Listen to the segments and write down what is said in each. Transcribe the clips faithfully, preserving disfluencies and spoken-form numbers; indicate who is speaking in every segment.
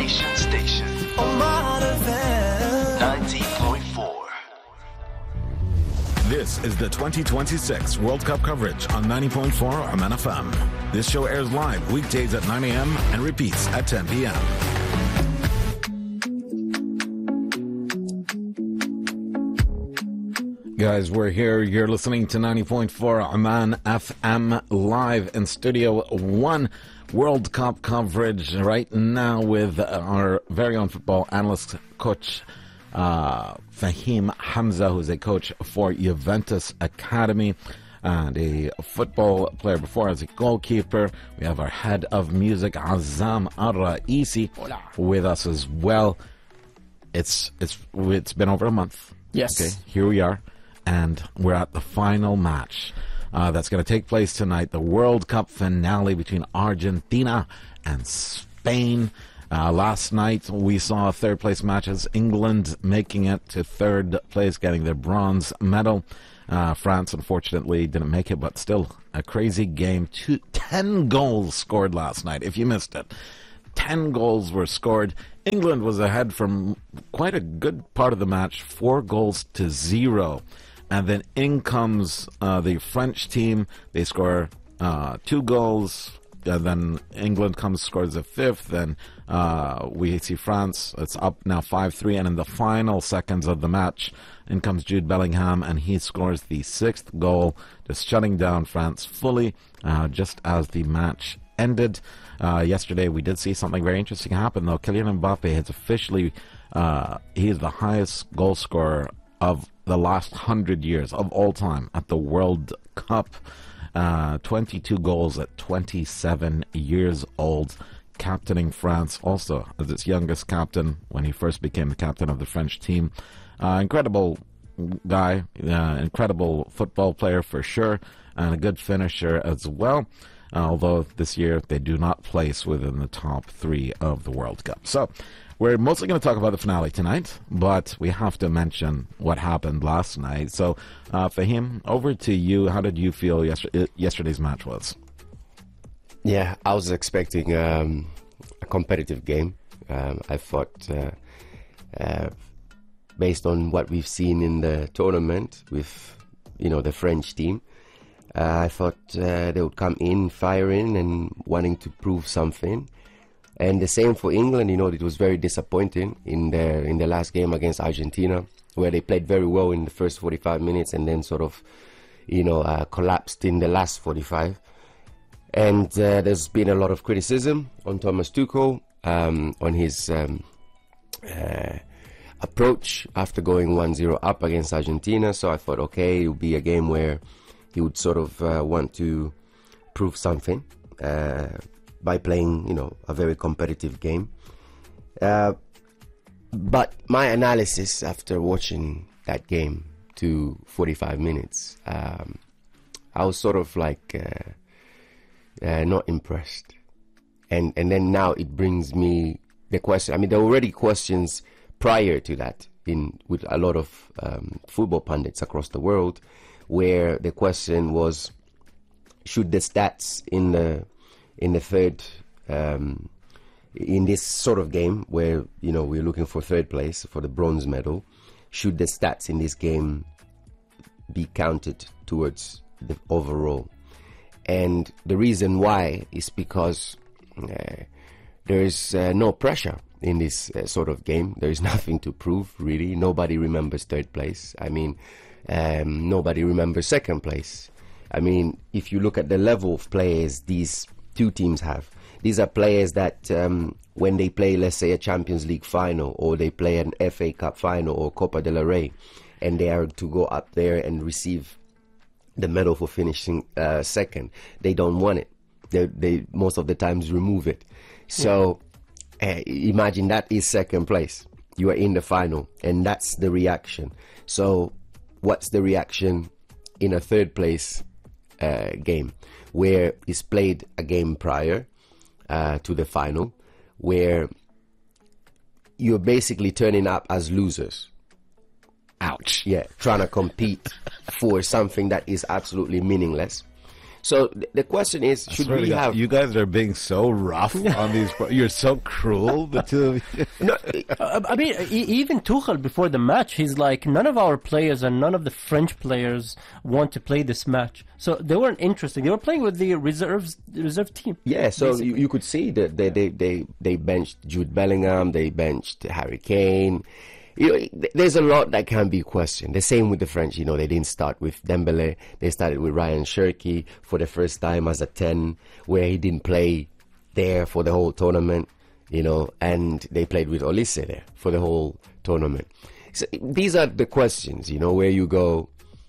Speaker 1: Nation Station. ninety point four.
Speaker 2: This is the twenty twenty-six World Cup coverage on ninety point four Oman F M. This show airs live weekdays at nine a.m. and repeats at ten p.m. Guys, we're here. You're listening to ninety point four Oman F M live in Studio One. World Cup coverage right now with our very own football analyst, coach uh, Fahim Hamza, who's a coach for Juventus Academy and a football player before as a goalkeeper. We have our head of music, Azam Al-Raisi, with us as well. It's it's it's been over a month.
Speaker 3: Yes.
Speaker 2: Okay, here we are. And we're at the final match uh, that's going to take place tonight, the World Cup finale between Argentina and Spain. Uh, last night we saw third place matches, England making it to third place, getting their bronze medal. Uh, France unfortunately didn't make it, but still a crazy game. Two, ten goals scored last night, if you missed it. Ten goals were scored. England was ahead from quite a good part of the match, four goals to zero. And then in comes uh, the French team. They score uh, two goals. Uh, then England comes, scores a fifth. Then uh, we see France. It's up now five three. And in the final seconds of the match, in comes Jude Bellingham, and he scores the sixth goal, just shutting down France fully, uh, just as the match ended. Uh, yesterday, we did see something very interesting happen, though. Kylian Mbappe has officially, uh, he is the highest goal scorer of the last hundred years of all time at the World Cup. Uh, twenty-two goals at twenty-seven years old, captaining France also as its youngest captain when he first became the captain of the French team. Uh, incredible guy, uh, incredible football player for sure, and a good finisher as well. Uh, although this year they do not place within the top three of the World Cup. So we're mostly going to talk about the finale tonight, but we have to mention what happened last night. So, uh, Fahim, over to you. How did you feel yesterday, yesterday's match was?
Speaker 4: Yeah, I was expecting um, a competitive game. Um, I thought, uh, uh, based on what we've seen in the tournament with, you know, the French team, uh, I thought uh, they would come in firing and wanting to prove something. And the same for England. You know, it was very disappointing in the in the last game against Argentina, where they played very well in the first forty-five minutes and then sort of, you know, uh, collapsed in the last forty-five. And uh, there's been a lot of criticism on Thomas Tuchel, um, on his um, uh, approach after going one zero up against Argentina. So I thought, okay, it would be a game where he would sort of uh, want to prove something uh, by playing, you know, a very competitive game. Uh, but my analysis after watching that game to forty-five minutes, um, I was sort of like uh, uh, not impressed. And and then now it brings me the question. I mean, there were already questions prior to that in with a lot of um, football pundits across the world, where the question was, should the stats in the in the third um, in this sort of game where, you know, we're looking for third place for the bronze medal, should the stats in this game be counted towards the overall? And the reason why is because uh, there is uh, no pressure in this uh, sort of game. There is nothing to prove, really. Nobody remembers third place. I mean, um, nobody remembers second place. I mean, if you look at the level of players these two teams have, these are players that um, when they play, let's say, a Champions League final, or they play an F A Cup final or Copa del Rey, and they are to go up there and receive the medal for finishing uh, second, they don't want it. They, they most of the times remove it. So uh, imagine that is second place. You are in the final, and that's the reaction. So what's the reaction in a third place uh, game, where it's played a game prior uh, to the final, where you're basically turning up as losers?
Speaker 2: Ouch.
Speaker 4: Yeah, trying to compete for something that is absolutely meaningless. So th- the question is,
Speaker 2: I
Speaker 4: should
Speaker 2: swear to
Speaker 4: we
Speaker 2: God,
Speaker 4: have...
Speaker 2: You guys are being so rough on these. Pro- You're so cruel, the two of you.
Speaker 4: No,
Speaker 3: Uh, I mean, e- even Tuchel before the match, he's like, none of our players and none of the French players want to play this match. So they weren't interested. They were playing with the reserves, the reserve team.
Speaker 4: yeah, so you,
Speaker 3: basically.
Speaker 4: you could see that they, they, they, they benched Jude Bellingham, they benched Harry Kane. You know, th- there's a lot that can be questioned. The same with the French. You know, they didn't start with Dembele. They started with Ryan Cherki for the first time as a ten, where he didn't play there for the whole tournament. You know, and they played with Olise there for the whole tournament. So these are the questions. You know, where you go.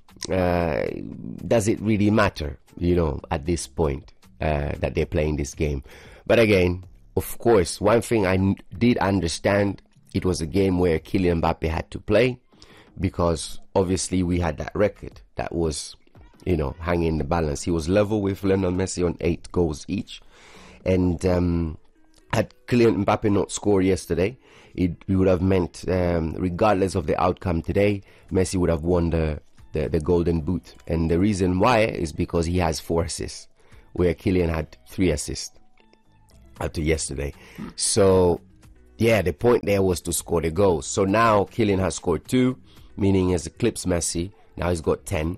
Speaker 4: Uh, does it really matter? You know, at this point uh, that they're playing this game. But again, of course, one thing I n- did understand. It was a game where Kylian Mbappe had to play because obviously we had that record that was, you know, hanging in the balance. He was level with Lionel Messi on eight goals each. And um, had Kylian Mbappe not scored yesterday, it, it would have meant, um, regardless of the outcome today, Messi would have won the, the, the Golden Boot. And the reason why is because he has four assists, where Kylian had three assists after yesterday. So... yeah, the point there was to score the goals. So now Kylian has scored two, meaning he has eclipsed Messi. Now he's got ten.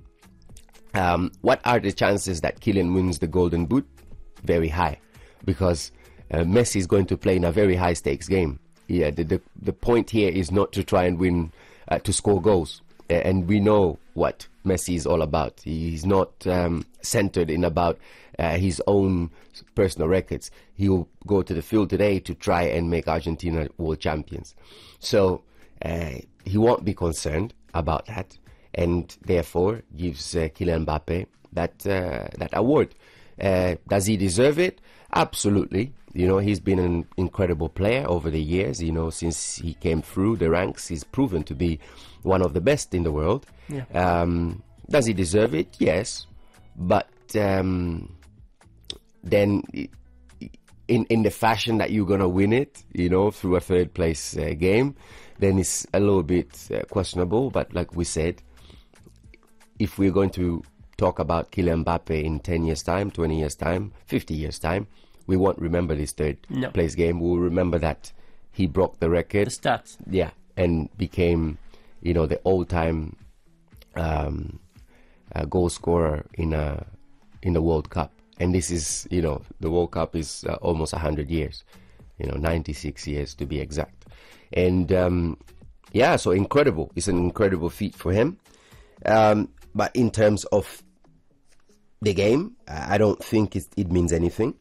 Speaker 4: Um, what are the chances that Kylian wins the Golden Boot? Very high, because uh, Messi is going to play in a very high stakes game. Yeah, the the, the point here is not to try and win, uh, to score goals. Uh, and we know what Messi is all about. He's not um, centered in about uh, his own personal records. He will go to the field today to try and make Argentina world champions. So uh, he won't be concerned about that, and therefore gives uh, Kylian Mbappe that uh, that award. Uh, does he deserve it? Absolutely. You know, he's been an incredible player over the years. You know, since he came through the ranks, he's proven to be one of the best in the world.
Speaker 3: Yeah.
Speaker 4: Um, does he deserve it? Yes. But um, then in in the fashion that you're going to win it, you know, through a third place uh, game, then it's a little bit uh, questionable. But like we said, if we're going to talk about Kylian Mbappe in ten years' time, twenty years' time, fifty years' time, we won't remember this third
Speaker 3: No.
Speaker 4: place game. We'll remember that he broke the record.
Speaker 3: The stats.
Speaker 4: Yeah, and became, you know, the all-time um, uh, goal scorer in a in the World Cup. And this is, you know, the World Cup is uh, almost one hundred years, you know, ninety-six years to be exact. And um, yeah, so incredible. It's an incredible feat for him. Um, but in terms of the game, I don't think it, it means anything.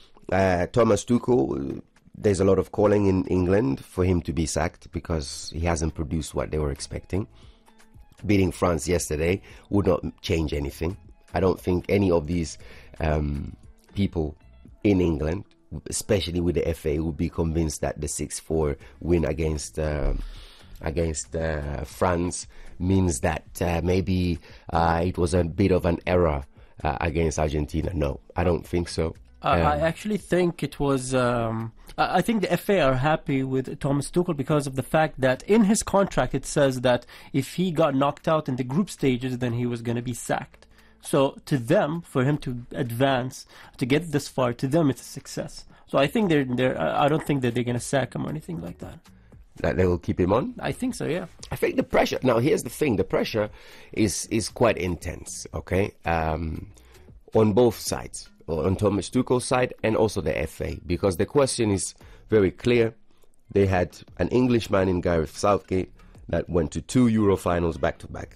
Speaker 4: Uh, Thomas Tuchel, there's a lot of calling in England for him to be sacked because he hasn't produced what they were expecting. Beating France yesterday would not change anything. I don't think any of these um, people in England, especially with the F A, would be convinced that the six four win against uh, against uh, France means that uh, maybe uh, it was a bit of an error uh, against Argentina. No, I don't think so.
Speaker 3: I, I
Speaker 4: Um,
Speaker 3: actually think it was. Um, I I think the F A are happy with Thomas Tuchel because of the fact that in his contract it says that if he got knocked out in the group stages, then he was going to be sacked. So to them, for him to advance, to get this far, to them it's a success. So I think they're they're. I I don't think that they're going to sack him or anything like that.
Speaker 4: that they will keep him on.
Speaker 3: I think so. Yeah.
Speaker 4: I think the pressure. Now, here's the thing: the pressure is is quite intense. Okay, um, on both sides, on Thomas Tuchel's side and also the F A, because the question is very clear. They had an Englishman in Gareth Southgate that went to two Euro finals back to back.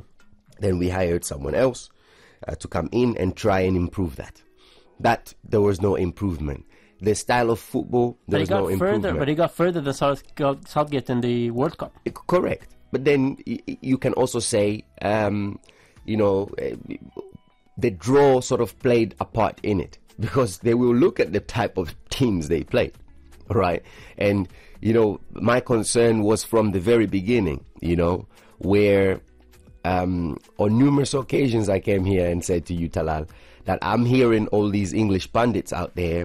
Speaker 4: Then we hired someone else uh, to come in and try and improve that. That there was no improvement. The style of football, there
Speaker 3: But he
Speaker 4: was
Speaker 3: got
Speaker 4: no
Speaker 3: further.
Speaker 4: improvement.
Speaker 3: But he got further than South, Southgate in the World Cup.
Speaker 4: Correct. But then y- y- you can also say, um, you know, eh, the draw sort of played a part in it, because they will look at the type of teams they played, right? And, you know, my concern was from the very beginning, you know, where um, on numerous occasions I came here and said to you, Talal, that I'm hearing all these English pundits out there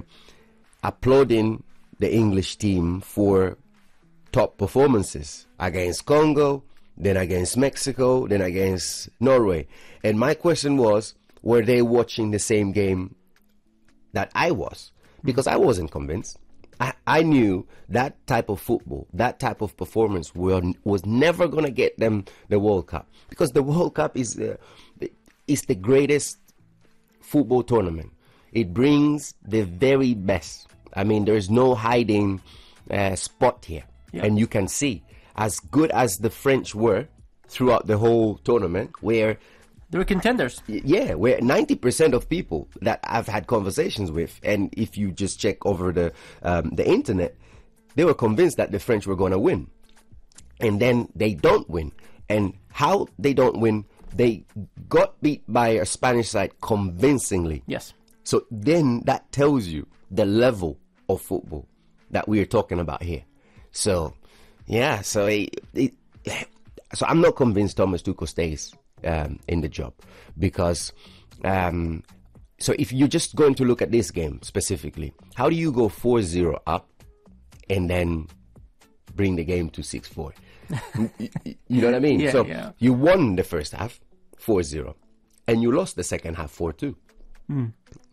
Speaker 4: applauding the English team for top performances against Congo, then against Mexico, then against Norway. And my question was, were they watching the same game that I was? Because I wasn't convinced. I, I knew that type of football, that type of performance were, was never going to get them the World Cup. Because the World Cup is, uh, is the greatest football tournament. It brings the very best. I mean, there's no hiding uh, spot here.
Speaker 3: Yeah.
Speaker 4: And you can see, as good as the French were throughout the whole tournament, where
Speaker 3: They were contenders.
Speaker 4: yeah, where ninety percent of people that I've had conversations with, and if you just check over the um, the internet, they were convinced that the French were going to win. And then they don't win. And how they don't win, they got beat by a Spanish side convincingly.
Speaker 3: Yes.
Speaker 4: So then that tells you the level of football that we are talking about here. So, yeah, so it, it, so I'm not convinced Thomas Tuchel stays um, in the job because, um, so if you're just going to look at this game specifically, how do you go four zero up and then bring the game to six four? you, you know what I mean?
Speaker 3: Yeah,
Speaker 4: so
Speaker 3: yeah.
Speaker 4: you won the first half four zero and you lost the second half four two.
Speaker 3: Mm.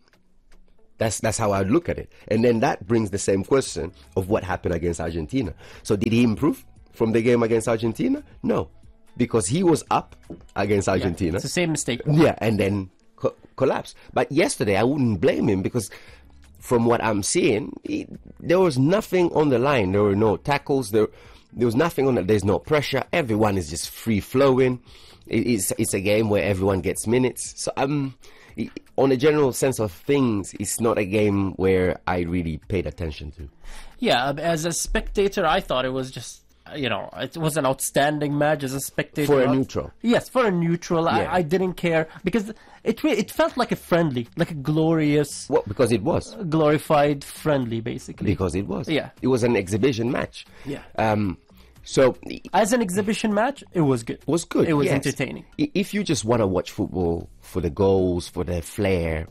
Speaker 4: That's that's how I would look at it. And then that brings the same question of what happened against Argentina. So did he improve from the game against Argentina? No, because he was up against Argentina.
Speaker 3: Yeah, it's the same mistake.
Speaker 4: Yeah, and then co- collapsed. But yesterday, I wouldn't blame him because from what I'm seeing, he, there was nothing on the line. There were no tackles. There, there was nothing on it. There's no pressure. Everyone is just free flowing. It, it's it's a game where everyone gets minutes. So I'm. Um, on a general sense of things, it's not a game where I really paid attention to.
Speaker 3: Yeah, as a spectator, I thought it was just, you know, it was an outstanding match as a spectator.
Speaker 4: For a
Speaker 3: I-
Speaker 4: neutral.
Speaker 3: Yes, for a neutral.
Speaker 4: Yeah.
Speaker 3: I, I didn't care because it re- it felt like a friendly, like a glorious,
Speaker 4: Well, because it was.
Speaker 3: glorified friendly, basically.
Speaker 4: Because it was.
Speaker 3: Yeah.
Speaker 4: It was an exhibition match.
Speaker 3: Yeah.
Speaker 4: Um, so it
Speaker 3: As an exhibition match, it was good.
Speaker 4: was good.
Speaker 3: It was
Speaker 4: yes.
Speaker 3: entertaining.
Speaker 4: I- If you just want to watch football for the goals, for the flair,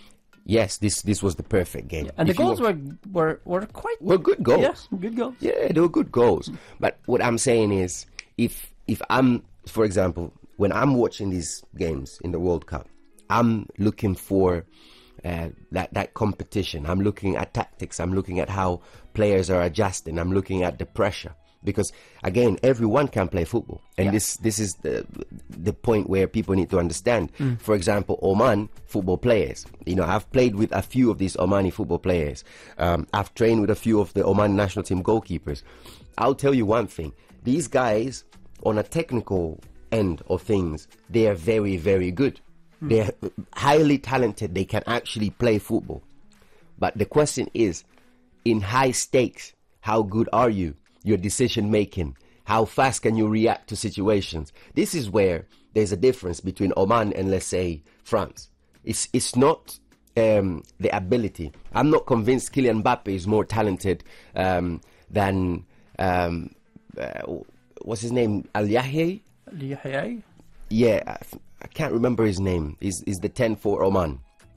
Speaker 4: yes, this this was the perfect game.
Speaker 3: And
Speaker 4: If
Speaker 3: the
Speaker 4: you
Speaker 3: goals
Speaker 4: wa-
Speaker 3: were, were were quite
Speaker 4: were good goals.
Speaker 3: Yeah, good goals.
Speaker 4: Yeah, they were good goals. But what I'm saying is, if if I'm, for example, when I'm watching these games in the World Cup, I'm looking for uh, that that competition. I'm looking at tactics. I'm looking at how players are adjusting. I'm looking at the pressure. Because again, everyone can play football, and
Speaker 3: Yeah.
Speaker 4: this this is the the point where people need to understand. For example, Oman football players. You know, I've played with a few of these Omani football players. Um, I've trained with a few of the Oman national team goalkeepers. I'll tell you one thing: these guys, on a technical end of things, they are very very good. They're highly talented. They can actually play football. But the question is, in high stakes, how good are you? Your decision making, how fast can you react to situations? This is where there's a difference between Oman and, let's say, France. It's it's not um, the ability. I'm not convinced Kylian Mbappe is more talented um, than um, uh, what's his name, Al Yahya.
Speaker 3: Yahya?
Speaker 4: Yeah, I, f- I can't remember his name. Is is the ten for Oman?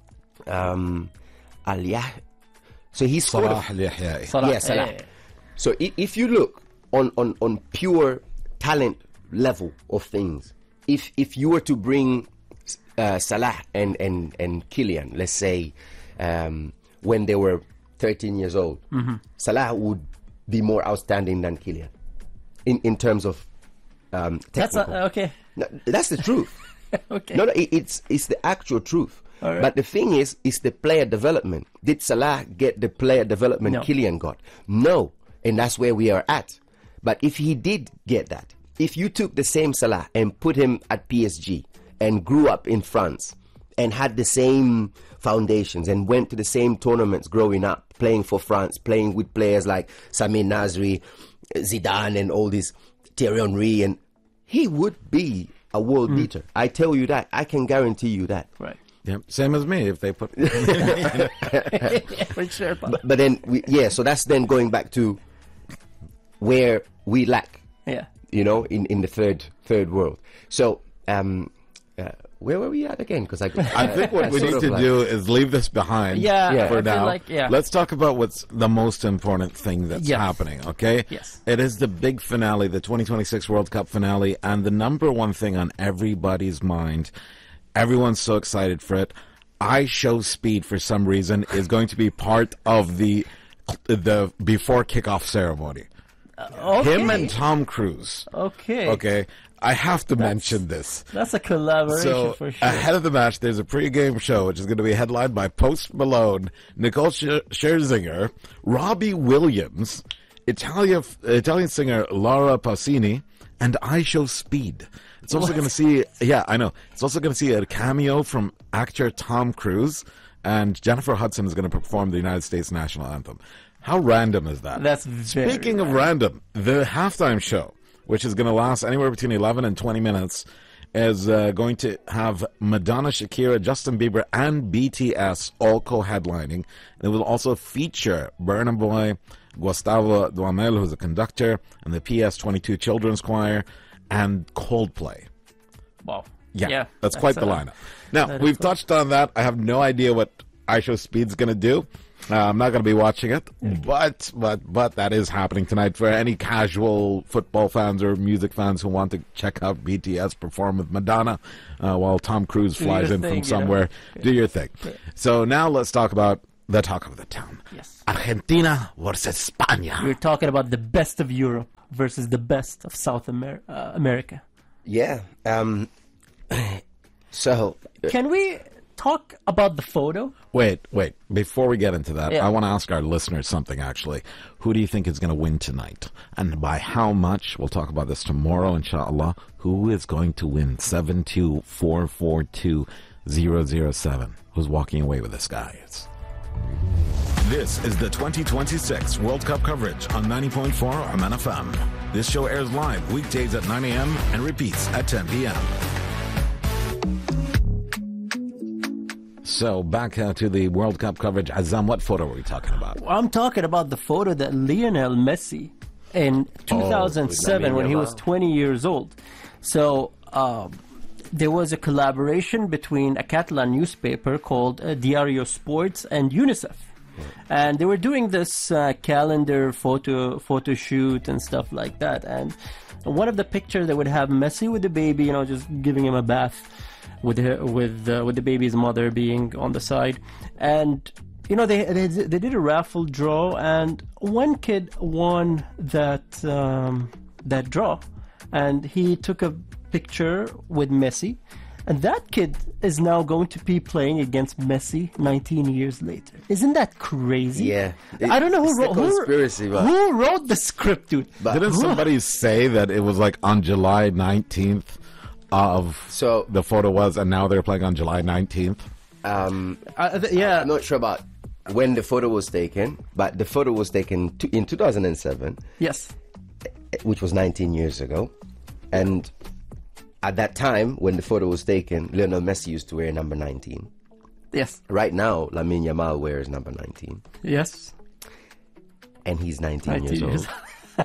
Speaker 4: Um, Al Yahya. So he's sort
Speaker 2: Salah
Speaker 4: of
Speaker 2: al-Yahya'i.
Speaker 3: Salah,
Speaker 4: Yeah, Salah.
Speaker 3: eh,
Speaker 4: So i- if you look on, on, on pure talent level of things, if if you were to bring uh, Salah and, and, and Kylian, let's say, um, when they were thirteen years old, Salah would be more outstanding than Kylian in, in terms of um,
Speaker 3: That's
Speaker 4: technical.
Speaker 3: a, okay.
Speaker 4: No, that's the truth.
Speaker 3: Okay.
Speaker 4: No, no, it, it's it's the actual truth.
Speaker 3: All right.
Speaker 4: But the thing is, it's the player development. Did Salah get the player development
Speaker 3: No.
Speaker 4: Kylian got? No, and that's where we are at. But if he did get that, if you took the same Salah and put him at P S G and grew up in France and had the same foundations and went to the same tournaments growing up, playing for France, playing with players like Samir Nasri, Zidane, and all these Thierry Henry, and he would be a world beater. I tell you that. I can guarantee you that.
Speaker 3: Right.
Speaker 2: Yep, same as me. If they put
Speaker 3: For sure.
Speaker 4: But, but then, we, yeah, so that's then going back to where we lack,
Speaker 3: yeah.
Speaker 4: you know, in, in the third third world. So, um, uh, where were we at again? Because I,
Speaker 2: I think what we
Speaker 4: sort
Speaker 2: need
Speaker 4: of
Speaker 2: to
Speaker 4: like-
Speaker 2: do is leave this behind
Speaker 3: Yeah,
Speaker 4: Yeah.
Speaker 2: for
Speaker 3: I feel
Speaker 2: now.
Speaker 3: like, yeah.
Speaker 2: Let's talk about what's the most important thing that's
Speaker 3: Yes.
Speaker 2: happening, okay?
Speaker 3: Yes.
Speaker 2: It is the big finale, the twenty twenty-six World Cup finale, and the number one thing on everybody's mind Everyone's so excited for it. I Show Speed, for some reason, is going to be part of the the before kickoff ceremony.
Speaker 3: Uh, okay.
Speaker 2: Him and Tom Cruise.
Speaker 3: Okay.
Speaker 2: Okay. I have to mention this.
Speaker 3: That's a collaboration
Speaker 2: So,
Speaker 3: for sure.
Speaker 2: ahead of the match, there's a pregame show, which is going to be headlined by Post Malone, Nicole Sch- Scherzinger, Robbie Williams, Italia, Italian singer Laura Pausini, and I Show Speed. It's also going to see, yeah, I know. It's also going to see a cameo from actor Tom Cruise, and Jennifer Hudson is going to perform the United States national anthem. How random is that?
Speaker 3: That's very
Speaker 2: Speaking of random, the halftime show, which is going to last anywhere between eleven and twenty minutes, is uh, going to have Madonna, Shakira, Justin Bieber, and B T S all co-headlining. It will also feature Burna Boy, Gustavo Duhamel, who's a conductor, and the P S twenty-two Children's Choir, and Coldplay.
Speaker 3: Wow.
Speaker 2: Yeah,
Speaker 3: Yeah,
Speaker 2: that's quite
Speaker 3: that's,
Speaker 2: the
Speaker 3: uh,
Speaker 2: lineup. Now,
Speaker 3: that is
Speaker 2: we've
Speaker 3: cool.
Speaker 2: touched on that. I have no idea what I Show Speed's going to do. Uh, I'm not going to be watching it, but but but that is happening tonight for any casual football fans or music fans who want to check out B T S perform with Madonna uh, while Tom Cruise
Speaker 3: Do
Speaker 2: flies
Speaker 3: your
Speaker 2: in
Speaker 3: thing,
Speaker 2: from
Speaker 3: you know?
Speaker 2: somewhere. Do your thing. So now let's talk about the talk of the town.
Speaker 3: Yes.
Speaker 2: Argentina versus España.
Speaker 3: We're talking about the best of Europe versus the best of South Amer- uh, America.
Speaker 4: Yeah. Um, so,
Speaker 3: Can we talk about the photo?
Speaker 2: Wait, wait. Before we get into that,
Speaker 3: Yeah.
Speaker 2: I want to ask our listeners something, actually. Who do you think is going to win tonight? And by how much? We'll talk about this tomorrow, inshallah. Who is going to win? seven two four four two zero zero seven. Who's walking away with this, guys?
Speaker 5: This is the twenty twenty-six World Cup coverage on ninety point four M N F M. This show airs live weekdays at nine a.m. and repeats at ten p.m.
Speaker 2: So, back uh, to the World Cup coverage. Azam, what photo were we talking about?
Speaker 3: I'm talking about the photo that Lionel Messi in two thousand seven,
Speaker 4: Lamine
Speaker 3: when he was
Speaker 4: Yamal.
Speaker 3: twenty years old. So um, there was a collaboration between a Catalan newspaper called uh, Diario Sports and UNICEF. And they were doing this uh, calendar photo photo shoot and stuff like that. And one of the pictures, they would have Messi with the baby, you know, just giving him a bath, with her, with uh, with the baby's mother being on the side. And you know, they they, they did a raffle draw, and one kid won that um, that draw, and he took a picture with Messi. And that kid is now going to be playing against Messi nineteen years later. Isn't that crazy?
Speaker 4: Yeah.
Speaker 3: I don't know who
Speaker 4: It's the
Speaker 3: wrote who,
Speaker 4: conspiracy, but-
Speaker 3: who wrote the script, dude.
Speaker 4: But-
Speaker 2: Didn't somebody say that it was like on July nineteenth of
Speaker 4: So-
Speaker 2: the photo was, and now they're playing on July nineteenth?
Speaker 4: um,
Speaker 3: Uh, th- yeah,
Speaker 4: I'm not sure about when the photo was taken, but the photo was taken to, in two thousand seven,
Speaker 3: yes.
Speaker 4: which was nineteen years ago. And at that time, when the photo was taken, Lionel Messi used to wear number nineteen.
Speaker 3: Yes.
Speaker 4: Right now, Lamine Yamal wears number nineteen.
Speaker 3: Yes.
Speaker 4: And he's nineteen, years
Speaker 3: nineteen
Speaker 4: old.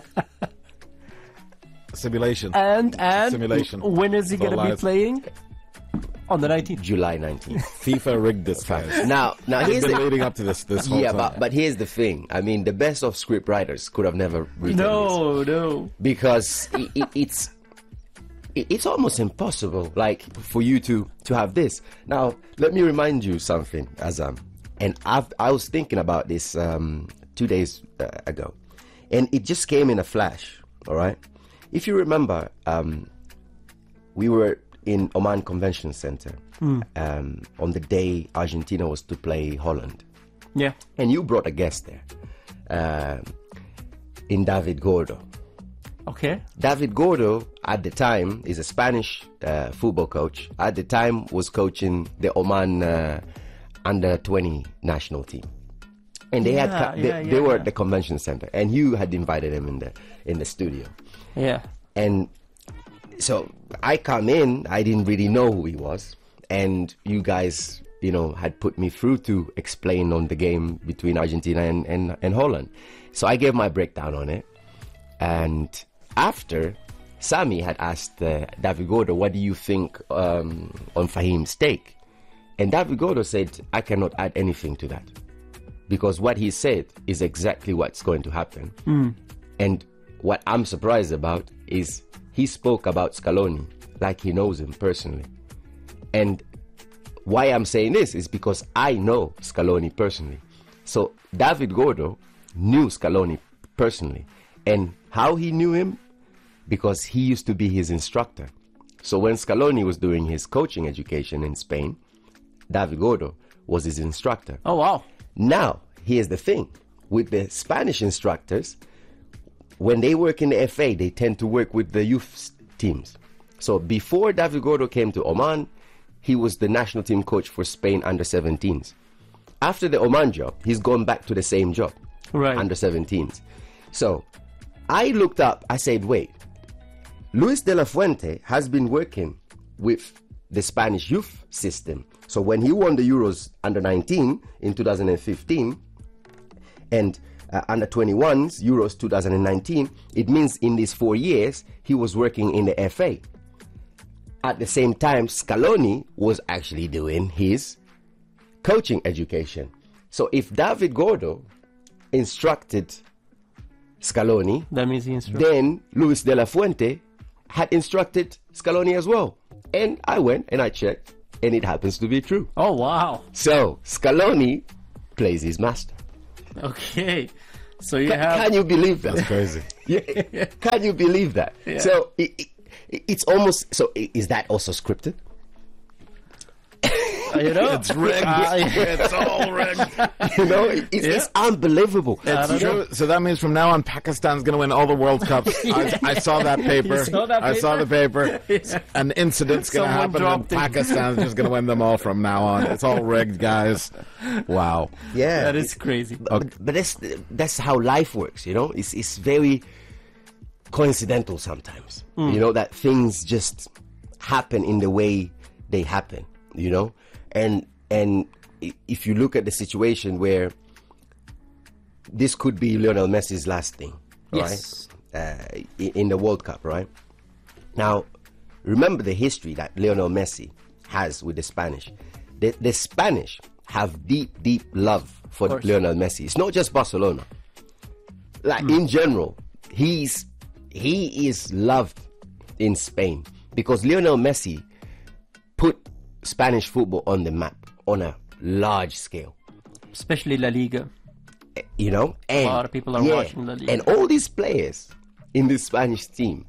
Speaker 2: Simulation.
Speaker 3: And and
Speaker 2: Simulation.
Speaker 3: when is he
Speaker 2: For
Speaker 3: going to be
Speaker 2: life.
Speaker 3: playing? On the nineteenth.
Speaker 4: July nineteenth.
Speaker 2: FIFA rigged this, guys.
Speaker 4: Now, now
Speaker 2: He's
Speaker 4: here's
Speaker 2: been
Speaker 4: the
Speaker 2: leading up to this this whole
Speaker 4: yeah,
Speaker 2: time.
Speaker 4: but but here's the thing. I mean, the best of script writers could have never written this.
Speaker 3: No, no.
Speaker 4: Because it, it, it's it, it's almost impossible, like, for you to to have this. Now, let me remind you something, Azam. And I've, I was thinking about this um, two days uh, ago, and it just came in a flash. All right, if you remember, um, we were in Oman Convention Center um, on the day Argentina was to play Holland.
Speaker 3: Yeah.
Speaker 4: And you brought a guest there, uh, in David Gordo.
Speaker 3: Okay.
Speaker 4: David Gordo, at the time, is a Spanish uh, football coach. At the time, was coaching the Oman uh, under twenty national team. And they had
Speaker 3: Yeah,
Speaker 4: co- they,
Speaker 3: yeah,
Speaker 4: they
Speaker 3: yeah,
Speaker 4: were
Speaker 3: yeah.
Speaker 4: at the convention center, and you had invited him in the in the studio.
Speaker 3: Yeah.
Speaker 4: And so I come in, I didn't really know who he was, and you guys, you know, had put me through to explain on the game between Argentina and, and, and Holland. So I gave my breakdown on it, and after, Sami had asked uh, David Gordo, what do you think um, on Fahim's take? And David Gordo said, I cannot add anything to that, because what he said is exactly what's going to happen. And what I'm surprised about is he spoke about Scaloni like he knows him personally. And why I'm saying this is because I know Scaloni personally. So David Gordo knew Scaloni personally. And how he knew him? Because he used to be his instructor. So when Scaloni was doing his coaching education in Spain, David Gordo was his instructor.
Speaker 3: Oh, wow.
Speaker 4: Now, here's the thing. With the Spanish instructors, when they work in the F A, they tend to work with the youth teams. So before David Gordo came to Oman, he was the national team coach for Spain under seventeens. After the Oman job, he's gone back to the same job,
Speaker 3: Right.
Speaker 4: under seventeens. So I looked up, I said, wait, Luis de la Fuente has been working with the Spanish youth system. So when he won the Euros under nineteen in two thousand fifteen and uh, under twenty-ones Euros two thousand nineteen, it means in these four years he was working in the F A. At the same time, Scaloni was actually doing his coaching education. So if David Gordo instructed Scaloni,
Speaker 3: That means he instructed.
Speaker 4: then Luis de la Fuente had instructed Scaloni as well. And I went and I checked, and it happens to be true.
Speaker 3: Oh, wow.
Speaker 4: So Scaloni plays his master.
Speaker 3: Okay. So you
Speaker 4: Can,
Speaker 3: have.
Speaker 4: can you believe that?
Speaker 2: That's crazy.
Speaker 4: Yeah. Can you believe that?
Speaker 3: Yeah.
Speaker 4: So it, it, it's almost. So i- is that also scripted?
Speaker 3: You know?
Speaker 2: It's rigged.
Speaker 3: Uh,
Speaker 2: It's all rigged.
Speaker 4: You know, it, it's, it's unbelievable.
Speaker 2: It's true. So that means from now on, Pakistan's going to win all the World Cups. I, I saw that paper.
Speaker 3: You saw that
Speaker 2: I saw the paper.
Speaker 3: Yeah.
Speaker 2: An incident's going to
Speaker 3: Someone
Speaker 2: happen, and
Speaker 3: dropped it.
Speaker 2: Pakistan's just going to win them all from now on. It's all rigged, guys. Wow.
Speaker 4: Yeah,
Speaker 3: That is crazy.
Speaker 4: But, but that's that's how life works, you know. It's it's very coincidental sometimes. You know that things just happen in the way they happen. You know, and and i- if you look at the situation where this could be Lionel Messi's last thing,
Speaker 3: Yes.
Speaker 4: right? Uh, i- in the World Cup, right? Now, remember the history that Lionel Messi has with the Spanish. The, the Spanish have deep, deep love for
Speaker 3: course.
Speaker 4: Lionel Messi. It's not just Barcelona. Like in general, he's he is loved in Spain because Lionel Messi put Spanish football on the map on a large scale.
Speaker 3: Especially La Liga.
Speaker 4: You know, and
Speaker 3: lot of people are watching La Liga.
Speaker 4: and all these players in the Spanish team,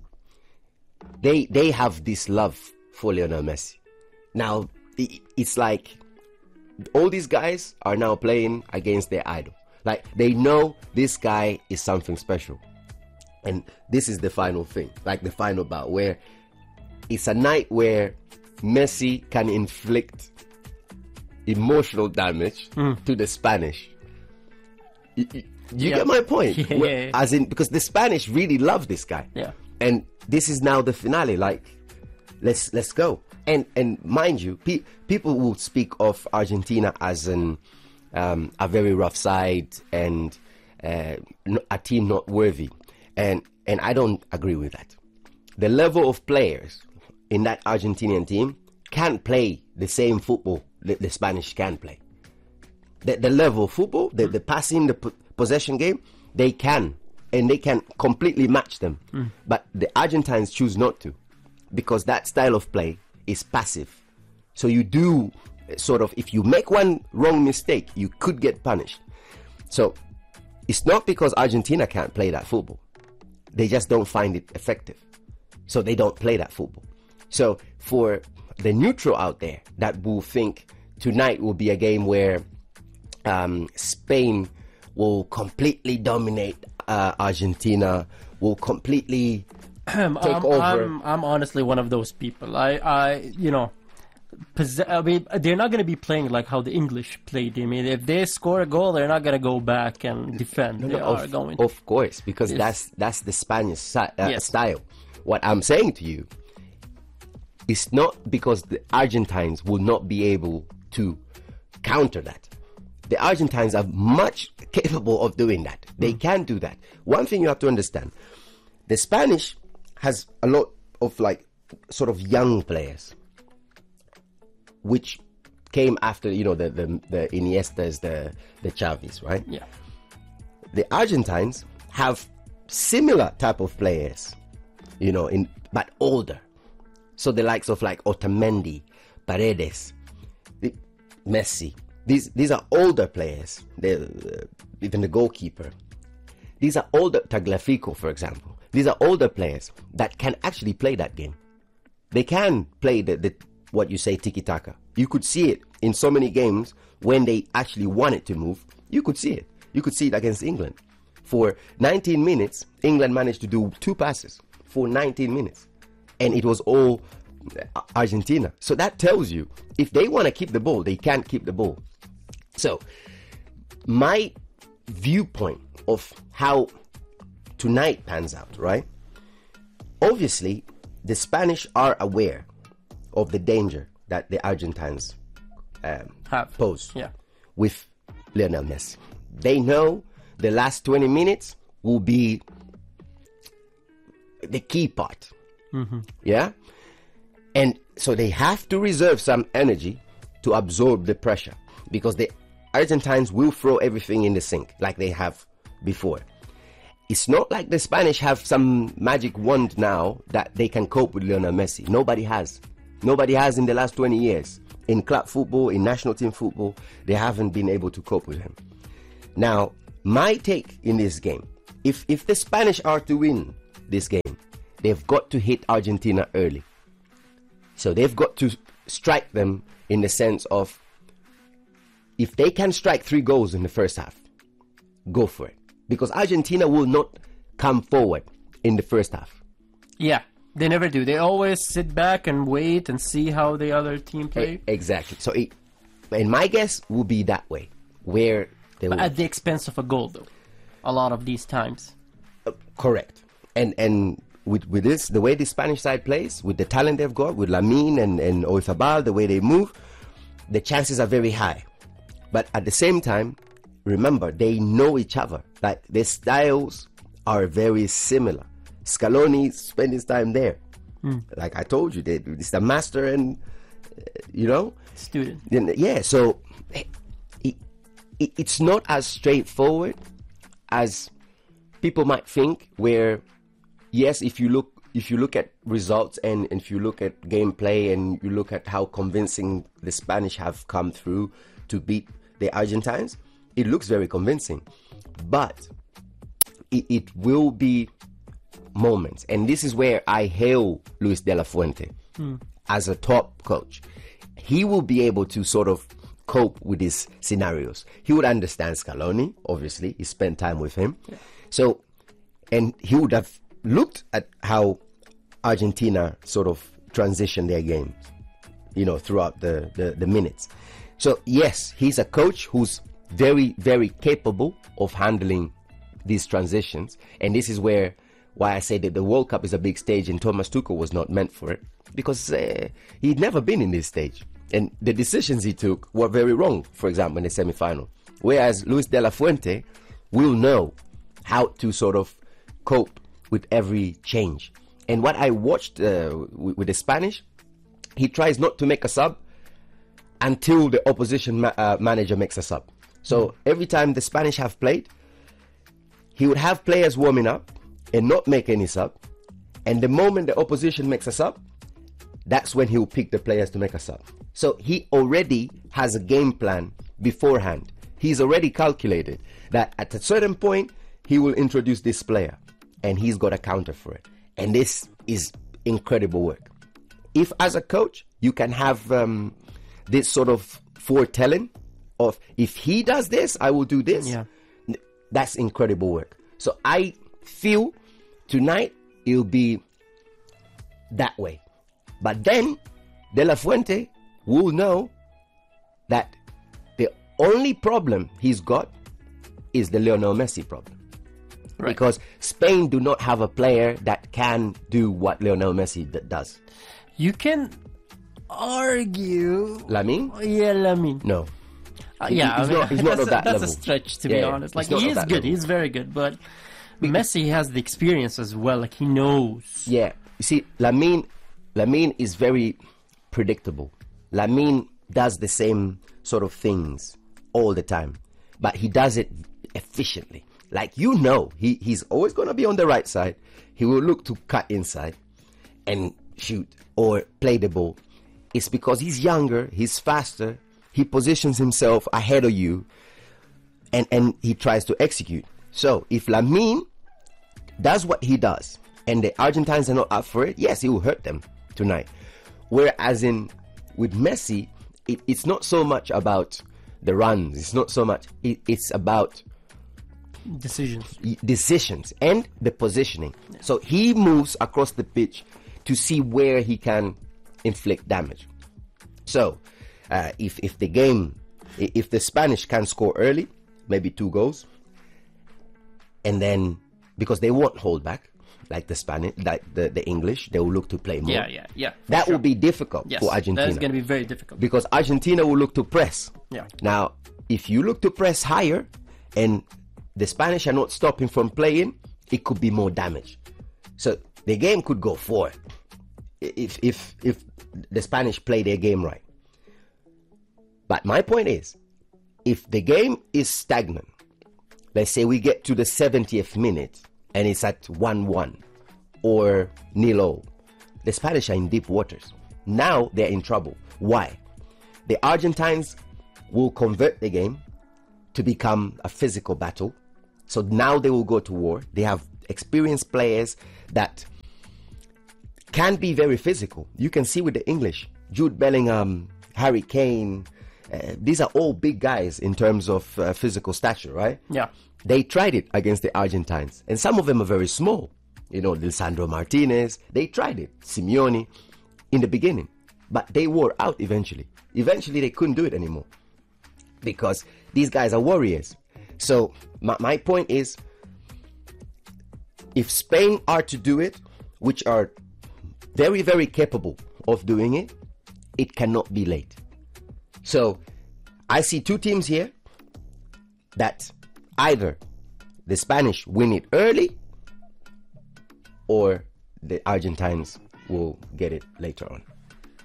Speaker 4: they they have this love for Lionel Messi. Now i- it's like all these guys are now playing against their idol. Like they know this guy is something special, and this is the final thing, like the final bout, where it's a night where Messi can inflict emotional damage to the Spanish. You, you- you
Speaker 3: Yeah.
Speaker 4: get my point?
Speaker 3: Yeah,
Speaker 4: Where-
Speaker 3: yeah, yeah.
Speaker 4: As in, because the Spanish really love this guy.
Speaker 3: Yeah.
Speaker 4: And this is now the finale. Like, let's let's go. And and mind you, pe- people will speak of Argentina as an um, a very rough side and uh, n- a team not worthy. And and I don't agree with that. The level of players in that Argentinian team can't play the same football that the Spanish can play. The, the level of football, the, the passing, the p- possession game, they can. And they can completely match them. But the Argentines choose not to. Because that style of play is passive. So you do uh, sort of, if you make one wrong mistake, you could get punished. So it's not because Argentina can't play that football. They just don't find it effective. So they don't play that football. So for the neutral out there that will think tonight will be a game where um, Spain will completely dominate uh, Argentina, will completely
Speaker 3: I'm,
Speaker 4: take
Speaker 3: I'm,
Speaker 4: over.
Speaker 3: I'm, I'm honestly one of those people. I, I you know, possess- I mean, they're not going to be playing like how the English played. I mean, if they score a goal, they're not going to go back and defend. they are
Speaker 4: of,
Speaker 3: going to.
Speaker 4: of course, because
Speaker 3: Yes.
Speaker 4: that's that's the Spanish si- uh,
Speaker 3: Yes.
Speaker 4: style. What I'm saying to you is not because the Argentines will not be able to counter that. The Argentines are much capable of doing that. They can do that. One thing you have to understand, the Spanish has a lot of like sort of young players, which came after, you know, the the, the Iniestas, the the Xavis, right?
Speaker 3: Yeah.
Speaker 4: The Argentines have similar type of players, you know, in but older. So the likes of like Otamendi, Paredes, Messi. These these are older players. They're, uh, even the goalkeeper. These are older, Tagliafico, for example. These are older players that can actually play that game. They can play the, the what you say tiki-taka. You could see it in so many games when they actually wanted to move. You could see it. You could see it against England. For nineteen minutes, England managed to do two passes for nineteen minutes. And it was all Argentina. So that tells you, if they want to keep the ball, they can't keep the ball. So, my viewpoint of how tonight pans out, right? Obviously, the Spanish are aware of the danger that the Argentines um,
Speaker 3: Have.
Speaker 4: pose
Speaker 3: Yeah.
Speaker 4: with Lionel Messi. They know the last twenty minutes will be the key part. Yeah? And so they have to reserve some energy to absorb the pressure, because the Argentines will throw everything in the sink like they have before. It's not like the Spanish have some magic wand now that they can cope with Lionel Messi. Nobody has. Nobody has in the last twenty years. In club football, in national team football, they haven't been able to cope with him. Now, my take in this game, if if the Spanish are to win this game, they've got to hit Argentina early. So they've got to strike them in the sense of, if they can strike three goals in the first half, go for it. Because Argentina will not come forward in the first half.
Speaker 3: Yeah, they never do. They always sit back and wait and see how the other team play.
Speaker 4: E- exactly. So, it, and my guess will be that way, where they
Speaker 3: But
Speaker 4: will.
Speaker 3: at the expense of a goal, though. A lot of these times.
Speaker 4: Correct. And and with with this, the way the Spanish side plays, with the talent they've got, with Lamine and, and Oyarzabal, the way they move, the chances are very high. But at the same time, remember, they know each other. Like, their styles are very similar. Scaloni spent his time there. Like I told you, they, it's the master and, uh, you know,
Speaker 3: Student.
Speaker 4: then, yeah, so it, it, it's not as straightforward as people might think, where, yes, if you look if you look at results and, and if you look at gameplay and you look at how convincing the Spanish have come through to beat the Argentines, it looks very convincing. But it, it will be moments, and this is where I hail Luis de la Fuente as a top coach. He will be able to sort of cope with these scenarios. He would understand Scaloni, obviously. He spent time with him. So, and he would have looked at how Argentina sort of transitioned their games, you know, throughout the, the, the minutes. So, yes, he's a coach who's very, very capable of handling these transitions. And this is where, why I say that the World Cup is a big stage and Thomas Tuchel was not meant for it, because uh, he'd never been in this stage. And the decisions he took were very wrong, for example, in the semi-final. Whereas Luis de la Fuente will know how to sort of cope with every change. And what I watched uh, with, with the Spanish, he tries not to make a sub until the opposition ma- uh, manager makes a sub. So every time the Spanish have played, he would have players warming up and not make any sub. And the moment the opposition makes a sub, that's when he'll pick the players to make a sub. So he already has a game plan beforehand. He's already calculated that at a certain point, he will introduce this player, and he's got a counter for it. And this is incredible work. If as a coach, you can have um, this sort of foretelling of, if he does this, I will do this.
Speaker 3: Yeah.
Speaker 4: That's incredible work. So I feel tonight it'll be that way. But then De La Fuente will know that the only problem he's got is the Lionel Messi problem.
Speaker 3: Right.
Speaker 4: Because Spain do not have a player that can do what Lionel Messi d- does.
Speaker 3: You can argue.
Speaker 4: Lamine?
Speaker 3: Yeah, Lamine.
Speaker 4: No.
Speaker 3: Uh,
Speaker 4: He-
Speaker 3: yeah,
Speaker 4: he's
Speaker 3: I mean,
Speaker 4: not- he's not
Speaker 3: that's,
Speaker 4: of
Speaker 3: a,
Speaker 4: that
Speaker 3: that's
Speaker 4: level.
Speaker 3: a stretch, to
Speaker 4: Yeah,
Speaker 3: be
Speaker 4: yeah,
Speaker 3: honest. Like,
Speaker 4: he's not
Speaker 3: he
Speaker 4: of
Speaker 3: is
Speaker 4: that
Speaker 3: good.
Speaker 4: level.
Speaker 3: He's very good. But Messi has the experience as well. Like, he knows.
Speaker 4: Yeah. You see, Lamine, Lamine is very predictable. Lamine does the same sort of things all the time, but he does it efficiently. Like, you know, he, he's always going to be on the right side. He will look to cut inside and shoot or play the ball. It's because he's younger, he's faster, he positions himself ahead of you, and, and he tries to execute. So if Lamine does what he does, and the Argentines are not up for it, yes, he will hurt them tonight. Whereas in with Messi, it, it's not so much about the runs. It's not so much. It, it's about
Speaker 3: Decisions.
Speaker 4: decisions and the positioning. Yeah. So he moves across the pitch to see where he can inflict damage. So uh, if if the game, if the Spanish can score early, maybe two goals, and then because they won't hold back like the Spanish, like the, the English, they will look to play more.
Speaker 3: Yeah, yeah, yeah.
Speaker 4: That
Speaker 3: sure.
Speaker 4: will be difficult
Speaker 3: yes,
Speaker 4: for Argentina.
Speaker 3: That's going to be very difficult
Speaker 4: because Argentina will look to press.
Speaker 3: Yeah.
Speaker 4: Now, if you look to press higher, and the Spanish are not stopping from playing, it could be more damage. So the game could go forward if if if the Spanish play their game right. But my point is, if the game is stagnant, let's say we get to the seventieth minute and it's at one one or nil all, the Spanish are in deep waters. Now they're in trouble. Why? The Argentines will convert the game to become a physical battle. So now they will go to war. They have experienced players that can be very physical. You can see with the English, Jude Bellingham, Harry Kane, uh, these are all big guys in terms of uh, physical stature, right?
Speaker 3: Yeah.
Speaker 4: They tried it against the Argentines, and some of them are very small. You know, Lisandro Martinez, they tried it. Simeone, in the beginning. But they wore out eventually. Eventually, they couldn't do it anymore. Because these guys are warriors. So, my, my point is, if Spain are to do it, which are very, very capable of doing it, it cannot be late. So, I see two teams here that either the Spanish win it early or the Argentines will get it later on.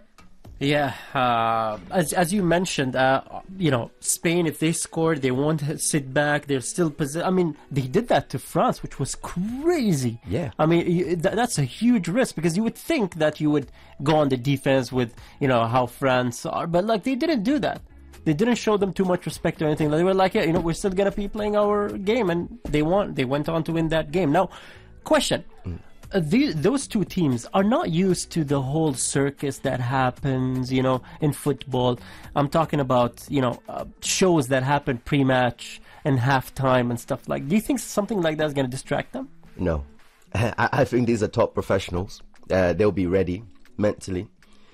Speaker 3: Yeah, uh, as as you mentioned, uh, you know, Spain, if they scored, they won't sit back. They're still posi- I mean, they did that to France, which was crazy.
Speaker 4: Yeah.
Speaker 3: I mean, you, th- that's a huge risk because you would think that you would go on the defense with, you know, how France are, but like they didn't do that. They didn't show them too much respect or anything. They were like, yeah, you know, we're still gonna be playing our game, and they won. They went on to win that game. Now, question. Mm. Uh, the, those two teams are not used to the whole circus that happens, you know, in football. I'm talking about, you know, uh, shows that happen pre-match and halftime and stuff like. Do you think something like that is going to distract them?
Speaker 4: No, I, I think these are top professionals. Uh, they'll be ready mentally.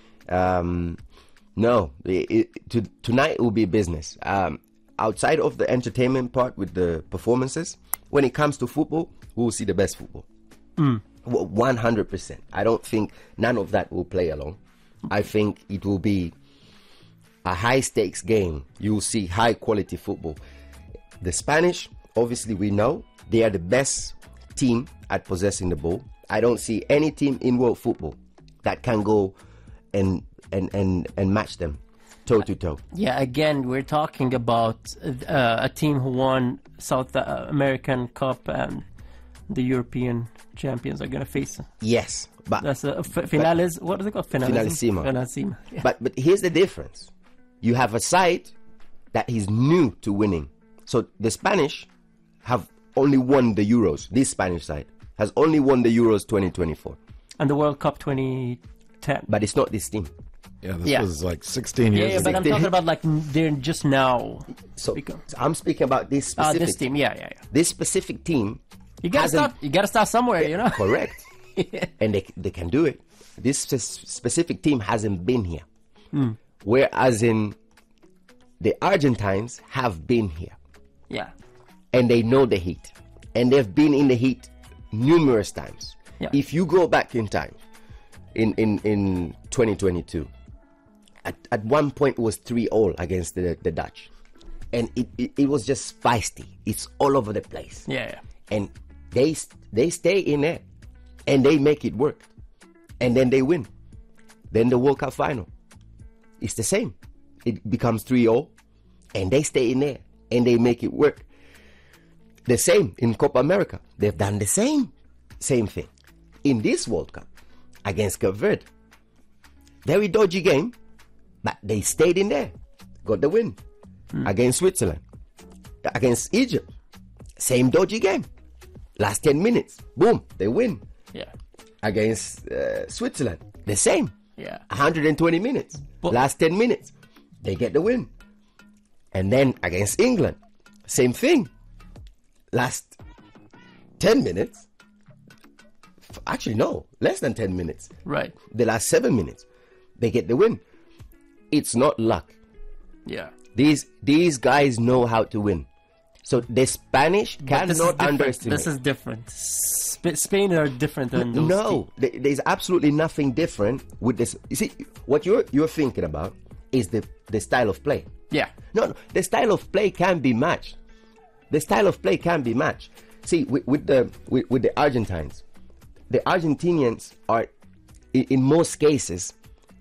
Speaker 4: Um, no, it, it, to, tonight will be business. Um, outside of the entertainment part with the performances, when it comes to football, we'll see the best football.
Speaker 3: Mm.
Speaker 4: one hundred percent. I don't think none of that will play along. I think it will be a high stakes game. You will see high quality football. The Spanish, obviously we know, they are the best team at possessing the ball. I don't see any team in world football that can go and and, and, and match them toe to toe.
Speaker 3: Yeah, again, we're talking about uh, a team who won South American Cup and the European champions are going to face.
Speaker 4: Yes, but
Speaker 3: that's a f- finales. What is it called?
Speaker 4: Finalissima.
Speaker 3: Finalissima. Yeah.
Speaker 4: But but here's the difference. You have a side that is new to winning. So the Spanish have only won the Euros. This Spanish side has only won the Euros twenty twenty-four
Speaker 3: and the World Cup twenty ten.
Speaker 4: But it's not this team.
Speaker 2: Yeah, this
Speaker 3: Yeah.
Speaker 2: was like sixteen years
Speaker 3: Yeah, yeah,
Speaker 2: ago.
Speaker 3: but I'm talking about like they're just now.
Speaker 4: So,
Speaker 3: Because-
Speaker 4: so I'm speaking about this
Speaker 3: Ah,
Speaker 4: specific
Speaker 3: this team. Yeah, yeah, yeah.
Speaker 4: This specific team.
Speaker 3: You gotta
Speaker 4: hasn't-
Speaker 3: start. You gotta start somewhere, you know.
Speaker 4: Correct. And they they can do it. This spe- specific team hasn't been here.
Speaker 3: Mm.
Speaker 4: Whereas in the Argentines have been here.
Speaker 3: Yeah,
Speaker 4: And they know the heat. And they've been in the heat numerous times.
Speaker 3: Yeah.
Speaker 4: If you go back in time, in, in, in twenty twenty-two, at, at one point it was three all against the, the Dutch. And it, it, it was just feisty. It's all over the place.
Speaker 3: yeah, yeah.
Speaker 4: And they they stay in there. And they make it work. And then they win. Then the World Cup final. It's the same. It becomes three all. And they stay in there. And they make it work. The same in Copa America. They've done the same. Same thing. In this World Cup against Cape Verde. Very dodgy game. But they stayed in there. got the win. Against Switzerland. Against Egypt. Same dodgy game. Last ten minutes. Boom. They win.
Speaker 3: Yeah.
Speaker 4: Against uh, Switzerland. The same.
Speaker 3: Yeah.
Speaker 4: one hundred twenty minutes.
Speaker 3: But-
Speaker 4: Last ten minutes. They get the win. And then against England. Same thing. Last ten minutes. F- Actually, no. Less than ten minutes.
Speaker 3: Right.
Speaker 4: The last seven minutes. They get the win. It's not luck.
Speaker 3: Yeah.
Speaker 4: These these guys know how to win. So the Spanish
Speaker 3: But this is
Speaker 4: cannot
Speaker 3: different.
Speaker 4: underestimate.
Speaker 3: This is different. Sp- Spain are different than those
Speaker 4: no, th- there's absolutely nothing different with this. You see, what you're you're thinking about is the the style of play.
Speaker 3: teams. Yeah.
Speaker 4: No, no, the style of play can be matched. The style of play can be matched. See, with, with the with, with the Argentines, the Argentinians are, in, in most cases,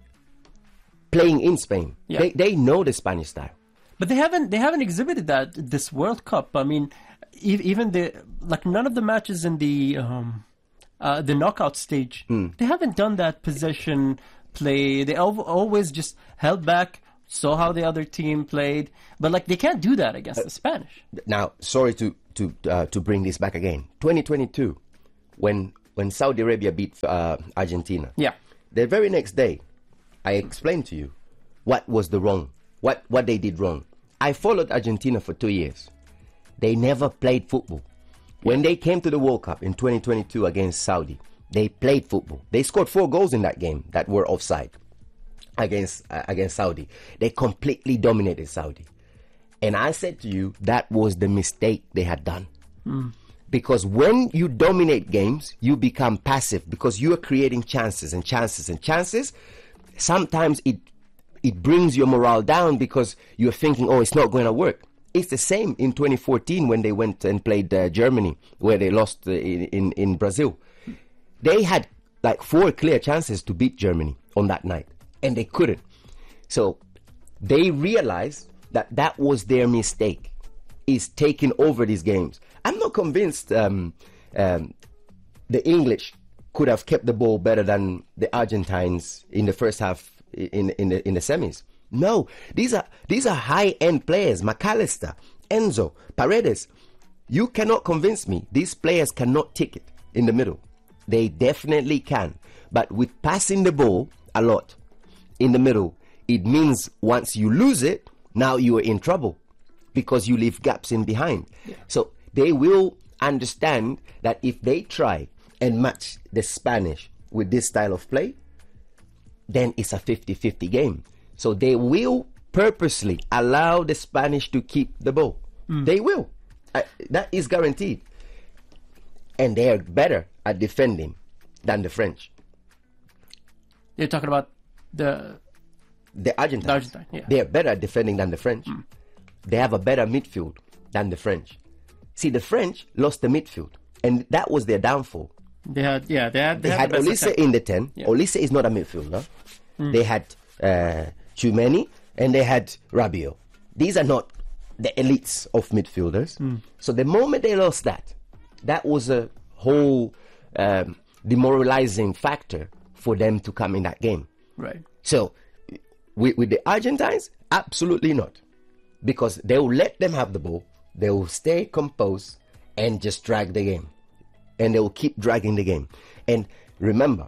Speaker 4: playing in Spain.
Speaker 3: Yeah.
Speaker 4: They they know the Spanish style.
Speaker 3: But they haven't they haven't exhibited that this World Cup. I mean, e- even the like none of the matches in the um, uh, the knockout stage, they haven't done that possession play. They al- always just held back, saw how the other team played, but like they can't do that against the Spanish.
Speaker 4: Now, sorry to to uh, to bring this back again. twenty twenty-two, when when Saudi Arabia beat uh, Argentina.
Speaker 3: Yeah.
Speaker 4: The very next day, I explained to you what was the wrong, what what they did wrong. I followed Argentina for two years. They never played football. When they came to the World Cup in twenty twenty-two against Saudi, they played football. They scored four goals in that game that were offside against uh, against Saudi. They completely dominated Saudi. And I said to you, that was the mistake they had done. Because when you dominate games, you become passive because you are creating chances and chances and chances. Sometimes it it brings your morale down because you're thinking, oh, it's not going to work. It's the same in twenty fourteen when they went and played uh, Germany, where they lost uh, in, in, in Brazil. They had like four clear chances to beat Germany on that night, and they couldn't. So they realized that that was their mistake, is taking over these games. I'm not convinced um, um, the English could have kept the ball better than the Argentines in the first half in in the in the semis. No, these are these are high end players. McAllister, Enzo, Paredes. You cannot convince me these players cannot tick it in the middle. They definitely can, but with passing the ball a lot in the middle, it means once you lose it, now you are in trouble because you leave gaps in behind. Yeah. So they will understand that if they try and match the Spanish with this style of play, then it's a fifty-fifty game. So they will purposely allow the Spanish to keep the ball. Mm. They will. I, that is guaranteed. And they are better at defending than the French.
Speaker 3: You're talking about the
Speaker 4: The Argentines.
Speaker 3: The Argentine, yeah.
Speaker 4: They are better at defending than the French. Mm. They have a better midfield than the French. See, the French lost the midfield, and that was their downfall.
Speaker 3: They had, yeah, they had.
Speaker 4: They,
Speaker 3: They,
Speaker 4: had
Speaker 3: the best
Speaker 4: Olise
Speaker 3: attack.
Speaker 4: in the ten.
Speaker 3: Yeah.
Speaker 4: Olise is not a midfielder. Mm. They had uh, Tchouameni, and they had Rabiot. These are not the elites of midfielders. Mm. So the moment they lost that, that was a whole um, demoralizing factor for them to come in that game.
Speaker 3: Right.
Speaker 4: So with, with the Argentines, absolutely not. Because they will let them have the ball, they will stay composed and just drag the game. And they will keep dragging the game. And remember,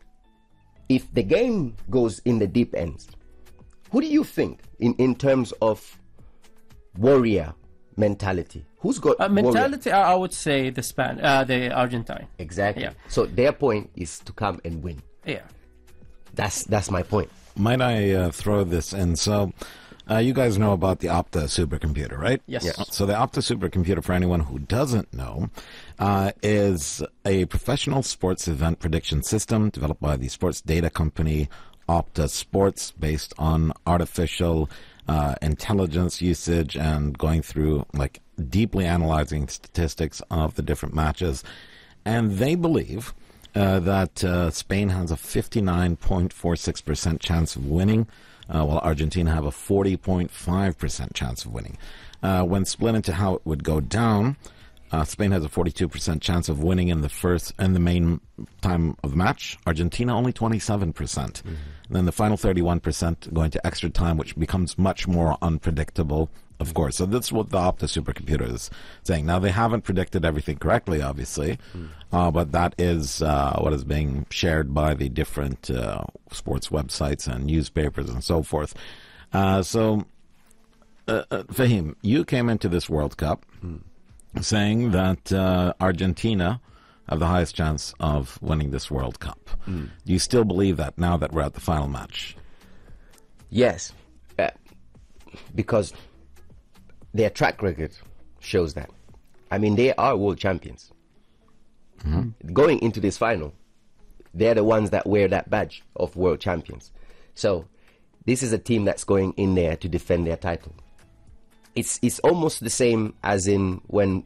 Speaker 4: if the game goes in the deep ends, who do you think in, in terms of warrior mentality? Who's got
Speaker 3: Uh,
Speaker 4: warrior?
Speaker 3: mentality, I I would say the Span, uh, the Argentine.
Speaker 4: Exactly.
Speaker 3: Yeah.
Speaker 4: So their point is to come and win.
Speaker 3: Yeah.
Speaker 4: That's that's my point.
Speaker 2: Might I uh, throw this in? So, uh, you guys know about the Opta supercomputer, right?
Speaker 3: Yes.
Speaker 4: Yes.
Speaker 2: So the Opta supercomputer, for anyone who doesn't know, uh, is a professional sports event prediction system developed by the sports data company Opta Sports, based on artificial uh, intelligence usage and going through, like, deeply analyzing statistics of the different matches. And they believe uh, that uh, Spain has a fifty-nine point four six percent chance of winning, uh, while Argentina have a forty point five percent chance of winning. Uh, when split into how it would go down, Uh, Spain has a forty-two percent chance of winning in the first and the main time of the match. Argentina only twenty-seven percent. Mm-hmm. And then the final thirty-one percent going to extra time, which becomes much more unpredictable, of course. So that's what the Opta supercomputer is saying. Now, they haven't predicted everything correctly, obviously, mm. uh, but that is uh, what is being shared by the different uh, sports websites and newspapers and so forth. Uh, so, uh, uh, Fahim, you came into this World Cup mm. saying that uh, Argentina have the highest chance of winning this World Cup. Mm. Do you still believe that now that we're at the final match?
Speaker 4: Yes, uh, because their track record shows that. I mean, they are world champions. Mm-hmm. Going into this final, they're the ones that wear that badge of world champions. So this is a team that's going in there to defend their title. It's it's almost the same as in when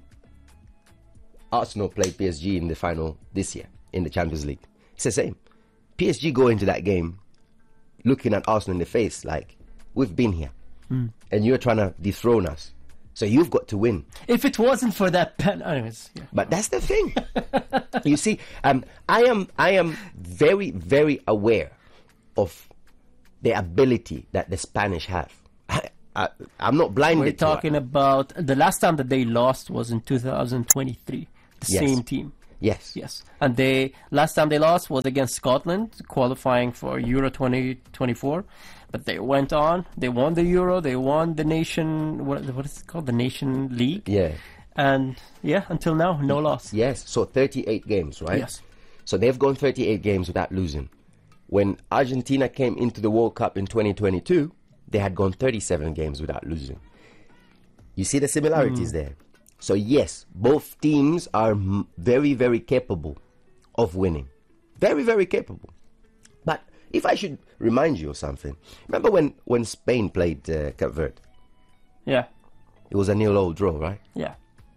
Speaker 4: Arsenal played P S G in the final this year in the Champions League. It's the same. P S G go into that game looking at Arsenal in the face like, we've been here. Mm. And you're trying to dethrone us. So you've got to win.
Speaker 3: If it wasn't for that pen, anyways. Yeah.
Speaker 4: But that's the thing. You see, um, I am I am very, very aware of the ability that the Spanish have. I, I, I'm not blinded.
Speaker 3: We're
Speaker 4: to
Speaker 3: talking
Speaker 4: it.
Speaker 3: about the last time that they lost was in two thousand twenty-three. The
Speaker 4: Yes.
Speaker 3: same team.
Speaker 4: Yes.
Speaker 3: Yes. And they last time they lost was against Scotland, qualifying for Euro twenty twenty-four. But they went on. They won the Euro. They won the nation. What, what is it called? The Nation League.
Speaker 4: Yeah.
Speaker 3: And yeah, until now, no loss.
Speaker 4: Yes. So thirty-eight games, right?
Speaker 3: Yes.
Speaker 4: So they've gone thirty-eight games without losing. When Argentina came into the World Cup in twenty twenty-two, they had gone thirty-seven games without losing. You see the similarities mm. there. So yes, both teams are m- very, very capable of winning. Very, very capable. But if I should remind you of something, remember when, when Spain played uh, Cape Verde?
Speaker 3: Yeah.
Speaker 4: It was a nil-all draw, right?
Speaker 3: Yeah.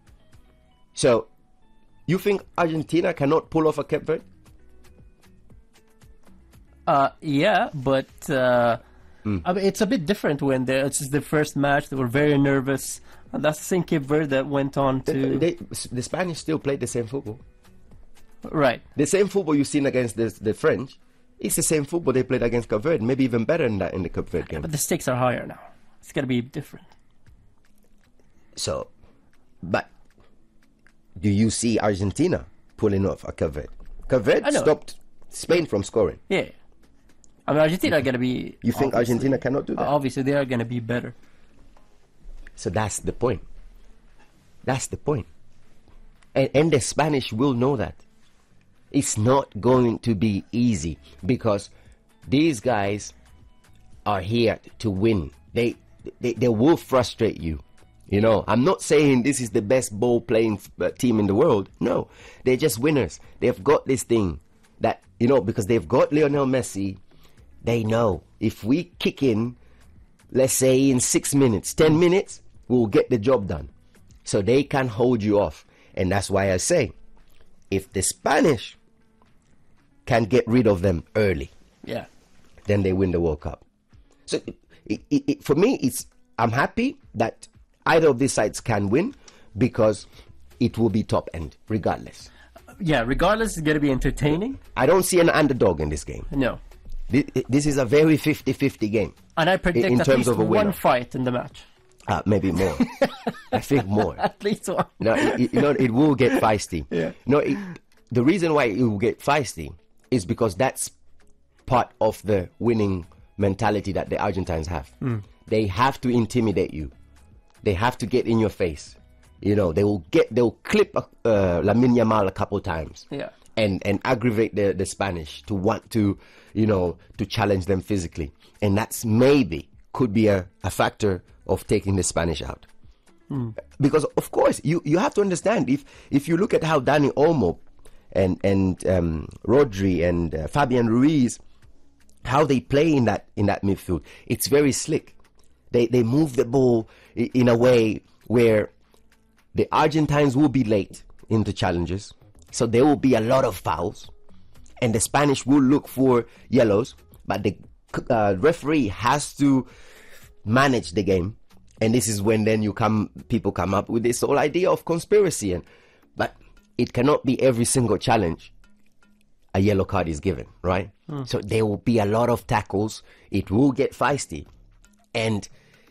Speaker 4: So, you think Argentina cannot pull off a Cape Verde?
Speaker 3: Uh, yeah, but uh,
Speaker 4: Mm.
Speaker 3: I mean, it's a bit different when they, it's the first match. They were very nervous. And that's the same Cape Verde that went on to...
Speaker 4: They, they, the Spanish still played the same football.
Speaker 3: Right.
Speaker 4: The same football you've seen against the, the French, it's the same football they played against Cape Verde, maybe even better than that in the Cape Verde game.
Speaker 3: But the stakes are higher now. It's got to be different.
Speaker 4: So, but do you see Argentina pulling off a Cape Verde? Cape Verde stopped Spain from scoring.
Speaker 3: Yeah. I mean, Argentina are going to be...
Speaker 4: You think Argentina cannot do that?
Speaker 3: Obviously, they are going to be better.
Speaker 4: So that's the point. That's the point. And, and the Spanish will know that. It's not going to be easy because these guys are here to win. They, they, they will frustrate you. You know, I'm not saying this is the best ball playing uh, team in the world. No, they're just winners. They've got this thing that, you know, because they've got Lionel Messi, they know if we kick in, let's say in six minutes, ten minutes, we'll get the job done. So they can hold you off. And that's why I say, if the Spanish can get rid of them early,
Speaker 3: yeah,
Speaker 4: then they win the World Cup. So it, it, it, for me, it's I'm happy that either of these sides can win because it will be top end, regardless.
Speaker 3: Yeah, regardless, it's going to be entertaining.
Speaker 4: I don't see an underdog in this game.
Speaker 3: No.
Speaker 4: This, this is a very fifty-fifty game.
Speaker 3: And I predict
Speaker 4: in
Speaker 3: at
Speaker 4: terms
Speaker 3: least
Speaker 4: of a winner.
Speaker 3: one fight in the match.
Speaker 4: Uh, maybe more. I think more.
Speaker 3: At least one.
Speaker 4: No, it, you know, it will get feisty.
Speaker 3: Yeah.
Speaker 4: No, it, the reason why it will get feisty is because that's part of the winning mentality that the Argentines have. Mm. They have to intimidate you. They have to get in your face. You know, they will get, they'll clip uh, Lamine Yamal a couple times.
Speaker 3: Yeah.
Speaker 4: And, and aggravate the, the Spanish to want to, you know, to challenge them physically. And that's maybe could be a, a factor of taking the Spanish out. Mm. Because, of course, you, you have to understand, if if you look at how Dani Olmo and, and um, Rodri and uh, Fabian Ruiz, how they play in that in that midfield, it's very slick. They, they move the ball in a way where the Argentines will be late into challenges. So there will be a lot of fouls, and the Spanish will look for yellows, but the uh, referee has to manage the game And this is when then you come, people come up with this whole idea of conspiracy. And but it cannot be every single challenge a yellow card is given, right? Mm. So there will be a lot of tackles. It will get feisty. And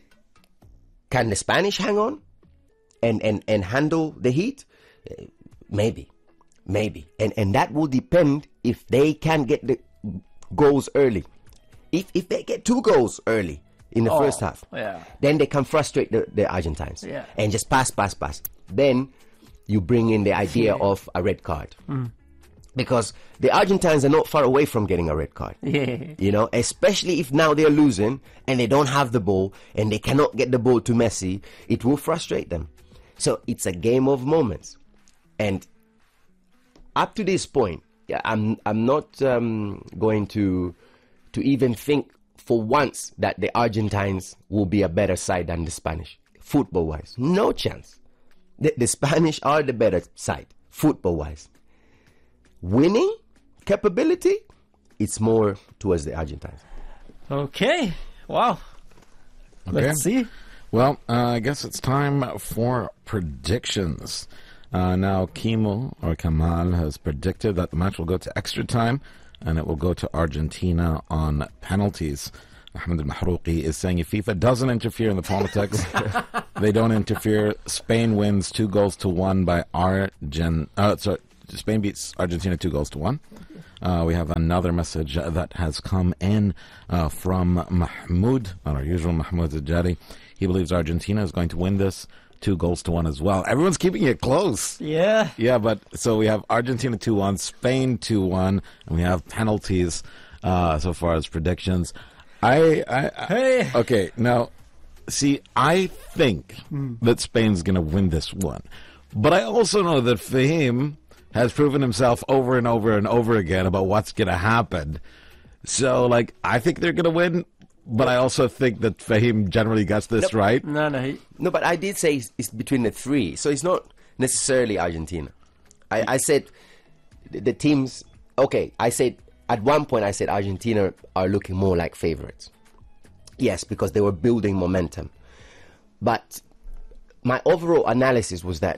Speaker 4: can the Spanish hang on and, and, and handle the heat? Uh, maybe, maybe. And and that will depend if they can get the goals early. If if they get two goals early in the
Speaker 3: Oh,
Speaker 4: first half,
Speaker 3: yeah.
Speaker 4: then they can frustrate the, the Argentines
Speaker 3: Yeah.
Speaker 4: and just pass, pass, pass. Then you bring in the idea
Speaker 3: Yeah.
Speaker 4: of a red card. Because the Argentines are not far away from getting a red card.
Speaker 3: Yeah.
Speaker 4: You know, especially if now they're losing and they don't have the ball and they cannot get the ball to Messi, it will frustrate them. So it's a game of moments. And up to this point, yeah, I'm I'm not um, going to to even think for once that the Argentines will be a better side than the Spanish, football-wise. No chance. The, the Spanish are the better side, football-wise. Winning capability, it's more towards the Argentines.
Speaker 3: Okay. Wow.
Speaker 2: Okay.
Speaker 3: Let's see.
Speaker 2: Well, uh, I guess it's time for predictions. Uh, now, Kimo or Kamal has predicted that the match will go to extra time and it will go to Argentina on penalties. Ahmed Al-Mahrouqi is saying if FIFA doesn't interfere in the politics, they don't interfere. Spain wins two goals to one by Argent. Uh, sorry, Spain beats Argentina two goals to one. Uh, we have another message uh, that has come in uh, from Mahmoud, not our usual Mahmoud Zajari. He believes Argentina is going to win this two goals to one as well. Everyone's keeping it close.
Speaker 3: Yeah.
Speaker 2: Yeah, but so we have Argentina two one, Spain two one, and we have penalties uh, so far as predictions. I, I, I
Speaker 3: Hey.
Speaker 2: okay, now, see, I think that Spain's going to win this one. But I also know that Fahim has proven himself over and over and over again about what's going to happen. So, like, I think they're going to win, but I also think that Fahim generally gets this
Speaker 4: Nope.
Speaker 2: right.
Speaker 3: No, no. He,
Speaker 4: No, but I did say it's, it's between the three, so it's not necessarily Argentina. I, I said the, the teams. Okay, I said at one point I said Argentina are looking more like favorites. Yes, because they were building momentum. But my overall analysis was that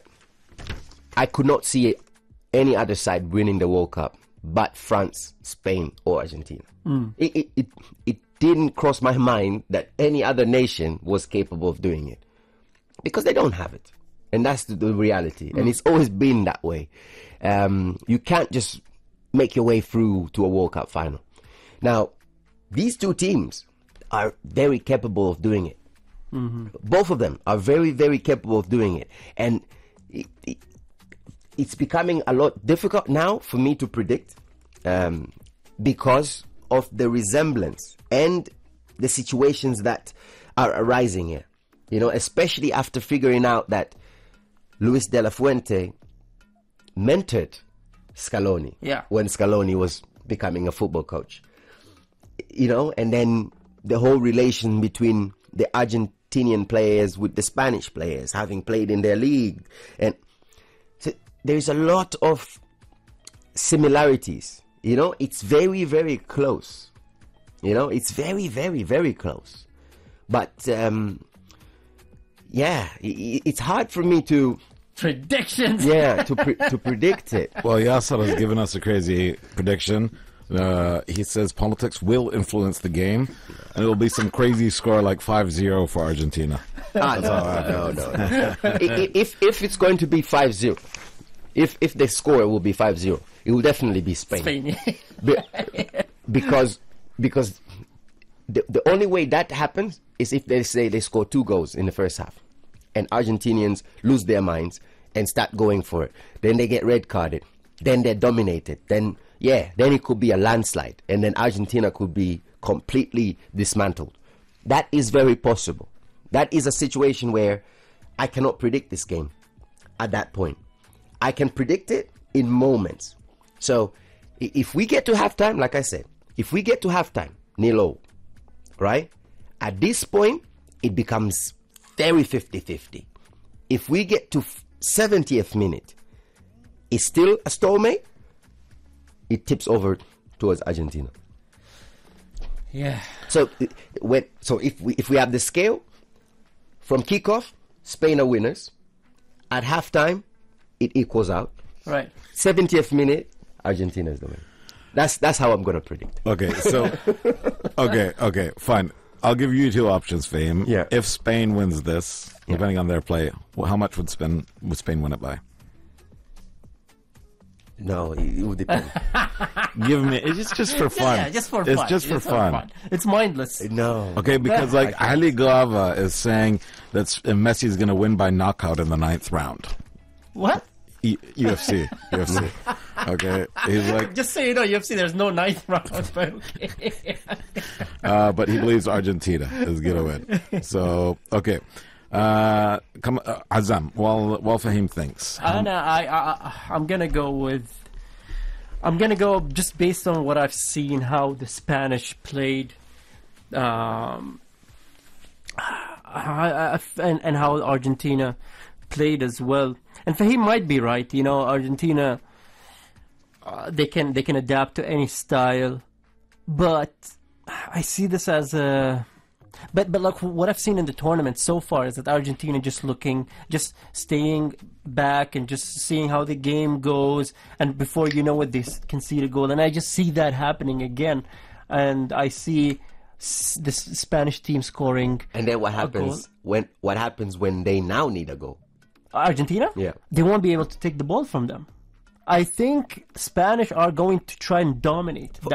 Speaker 4: I could not see any other side winning the World Cup but France, Spain, or Argentina. It, it, it, it didn't cross my mind that any other nation was capable of doing it. Because they don't have it. And that's the, the reality. And it's always been that way. Um, you can't just make your way through to a World Cup final. Now, these two teams are very capable of doing it. Both of them are very, very capable of doing it. And it, it, it's becoming a lot difficult now for me to predict um, because of the resemblance and the situations that are arising here. You know, especially after figuring out that Luis de la Fuente mentored Scaloni
Speaker 3: Yeah.
Speaker 4: when Scaloni was becoming a football coach. You know, and then the whole relation between the Argentinian players with the Spanish players, having played in their league. And so there's a lot of similarities. You know, it's very, very close. You know, it's very, very, very close. But, um, yeah, i- i- it's hard for me to,
Speaker 3: predictions.
Speaker 4: yeah, to pre- to predict it.
Speaker 2: Well, Yasser has given us a crazy prediction. Uh, he says politics will influence the game, and it will be some crazy score like five zero for Argentina.
Speaker 4: Ah, no, no, no, no. I- I- if if it's going to be five zero, if if the score will be five zero, it will definitely be Spain.
Speaker 3: Spain.
Speaker 4: Be- because because the the only way that happens is if they say they score two goals in the first half, and Argentinians lose their minds and start going for it. Then they get red carded. Then they're dominated. Then yeah, then it could be a landslide, and then Argentina could be completely dismantled. That is very possible. That is a situation where I cannot predict this game at that point. I can predict it in moments. So i- if we get to halftime, like I said, if we get to halftime, nil all, right? At this point, it becomes very fifty-fifty. If we get to f- seventieth minute, it's still a stalemate, it tips over towards Argentina.
Speaker 3: Yeah.
Speaker 4: So uh, when so if we if we have the scale, from kickoff, Spain are winners. At halftime, it equals out.
Speaker 3: Right.
Speaker 4: seventieth minute, Argentina is the winner. That's that's how I'm going to predict.
Speaker 2: Okay, so okay, okay, fine. I'll give you two options, Fahim.
Speaker 4: Yeah.
Speaker 2: If Spain wins this,
Speaker 4: Yeah.
Speaker 2: depending on their play, well, how much would Spain would Spain win it by?
Speaker 4: No, it, it would depend.
Speaker 2: Give me. It's just for fun.
Speaker 3: Yeah, just for
Speaker 2: it's
Speaker 3: fun.
Speaker 2: just for fun.
Speaker 3: It's mindless.
Speaker 4: no.
Speaker 2: Okay, because like Ali Glava is saying that S- Messi is going to win by knockout in the ninth round.
Speaker 3: What?
Speaker 2: E- U F C, U F C. Okay, he's like,
Speaker 3: Just so you know, U F C, there's no ninth round, but okay.
Speaker 2: uh, but he believes Argentina is going to win. So okay, uh, come, uh, Azam. While while Fahim thinks,
Speaker 3: Anna, I, I, I'm gonna go with. I'm gonna go just based on what I've seen, how the Spanish played, um, I, I, and and how Argentina played as well. And Fahim might be right. You know, Argentina, uh, they can they can adapt to any style, but I see this as a. But but like what I've seen in the tournament so far is that Argentina just looking, just staying back and just seeing how the game goes, and before you know it, they s- concede a goal, and I just see that happening again, and I see s- the s- Spanish team scoring.
Speaker 4: And then what
Speaker 3: goal.
Speaker 4: happens when what happens when they now need a goal?
Speaker 3: Argentina,
Speaker 4: Yeah.
Speaker 3: they won't be able to take the ball from them. I think Spanish are going to try and dominate that